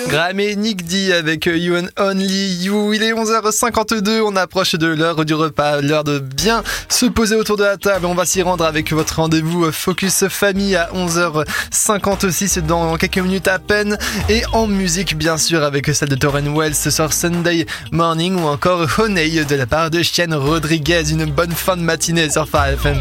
Graham et Nick D avec You and Only You. Il est 11h52, on approche de l'heure du repas, l'heure de bien se poser autour de la table. On va s'y rendre avec votre rendez-vous Focus Famille à 11h56 dans quelques minutes à peine. Et en musique, bien sûr, avec celle de Tauren Wells sur Sunday Morning ou encore Honey de la part de Chienne Rodriguez. Une bonne fin de matinée sur Phare FM.